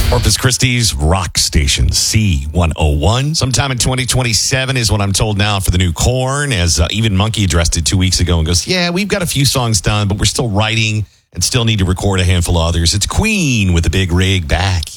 Corpus Christi's rock station, C101. Sometime in 2027 is what I'm told now for the new Korn, as even Monkey addressed it 2 weeks ago and goes, yeah, we've got a few songs done, but we're still writing and still need to record a handful of others. It's Queen with the big rig back